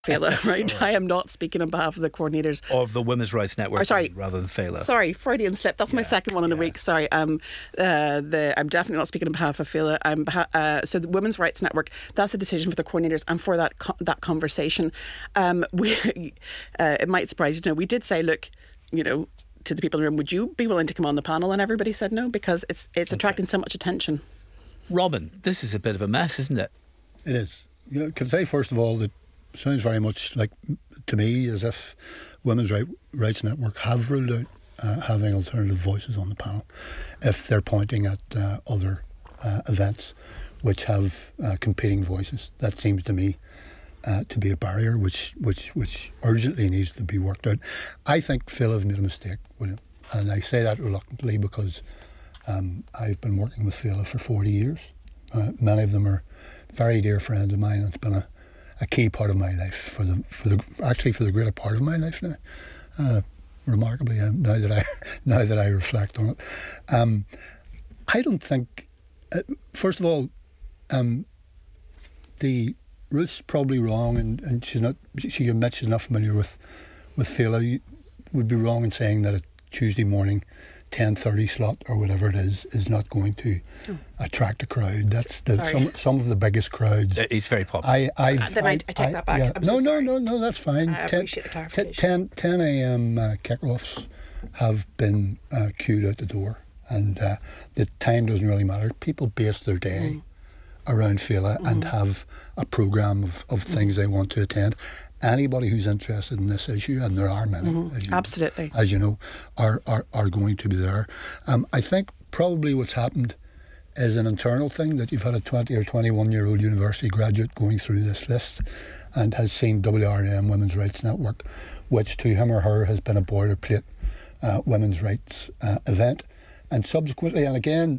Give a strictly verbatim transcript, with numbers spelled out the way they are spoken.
Fela, right? right? I am not speaking on behalf of the coordinators of the Women's Rights Network, or, sorry, rather than Fela. Sorry, Freudian slip. That's yeah, my second one in yeah. a week. Sorry, um, uh, the I'm definitely not speaking on behalf of Fela. I'm uh, so the Women's Rights Network. That's a decision for the coordinators and for that co- that conversation. Um, we uh, it might surprise you to know we did say, look, you know, to the people in the room, would you be willing to come on the panel? And everybody said no because it's it's okay. attracting so much attention. Robin, this is a bit of a mess, isn't it? It is. You know, can I say first of all that. Sounds very much like, to me, as if Women's right, Rights Network have ruled out uh, having alternative voices on the panel if they're pointing at uh, other uh, events which have uh, competing voices. That seems to me uh, to be a barrier which, which, which urgently needs to be worked out. I think Phil have made a mistake, William, and I say that reluctantly because um, I've been working with Phil for forty years. Uh, many of them are very dear friends of mine. It's been a a key part of my life for the for the actually for the greater part of my life now. Uh, remarkably, um, now that I now that I reflect on it, um, I don't think. Uh, first of all, um, the Ruth's probably wrong, and, and she's not. She admits she's not familiar with with Fela. You would be wrong in saying that a Tuesday morning ten thirty slot or whatever it is is not going to oh. attract a crowd. That's the, some some of the biggest crowds. It's very popular. I I've, uh, then I, I take I, that back. Yeah. I'm no, so no, no, no. That's fine. I ten, appreciate the clarification. ten, ten a.m. Uh, kickoffs have been uh, queued out the door, and uh, the time doesn't really matter. People base their day mm. around Fela mm. and have a programme of, of mm. things they want to attend. Anybody who's interested in this issue, and there are many, mm-hmm. as you absolutely, know, as you know, are, are, are going to be there. Um, I think probably what's happened is an internal thing, that you've had a twenty or twenty-one year old university graduate going through this list and has seen W R N, Women's Rights Network, which to him or her has been a boilerplate uh, women's rights uh, event. And subsequently, and again,